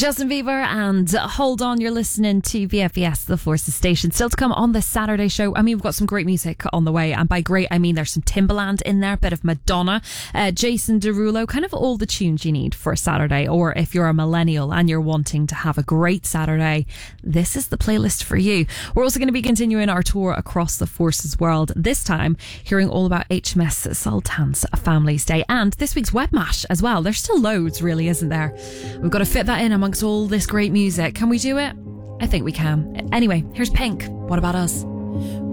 Justin Bieber and Hold On. You're listening to BFBS, the Forces station. Still to come on this Saturday show. I mean, we've got some great music on the way, and by great I mean there's some Timbaland in there, a bit of Madonna, Jason Derulo, kind of all the tunes you need for a Saturday. Or if you're a millennial and you're wanting to have a great Saturday, this is the playlist for you. We're also going to be continuing our tour across the Forces world, this time hearing all about HMS Sultan's Families Day and this week's Webmash as well. There's still loads, really, isn't there? We've got to fit that in amongst all this great music. Can we do it? I think we can. Anyway, here's Pink. What about us?